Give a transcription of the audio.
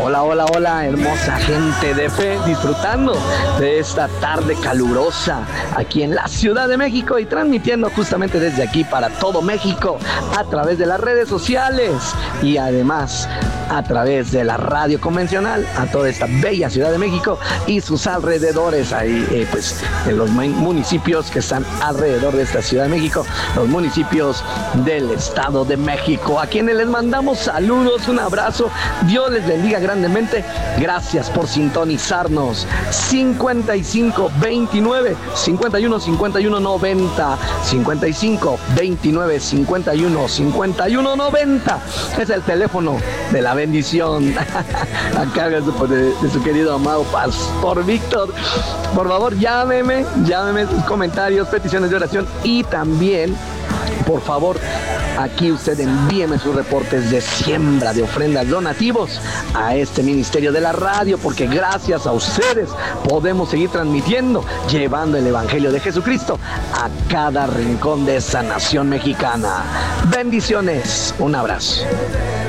Hola, hola, hola, hermosa gente de fe, disfrutando de esta tarde calurosa aquí en la Ciudad de México y transmitiendo justamente desde aquí para todo México a través de las redes sociales y además a través de la radio convencional a toda esta bella Ciudad de México y sus alrededores, ahí pues en los municipios que están alrededor de esta Ciudad de México, los municipios del Estado de México, a quienes les mandamos saludos, un abrazo, Dios les bendiga grandemente, gracias por sintonizarnos. 55 29 51 51 90, 55 29 51 51 90 es el teléfono de la bendición acá de su querido amado Pastor Víctor. Por favor, llámeme sus comentarios, peticiones de oración y también, por favor, aquí usted envíeme sus reportes de siembra, de ofrendas, donativos a este ministerio de la radio, porque gracias a ustedes podemos seguir transmitiendo, llevando el Evangelio de Jesucristo a cada rincón de esa nación mexicana. Bendiciones, un abrazo.